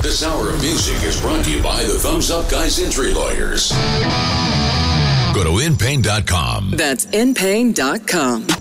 This hour of music is brought to you by the Thumbs Up Guys Injury Lawyers. Go to InPain.com. That's InPain.com.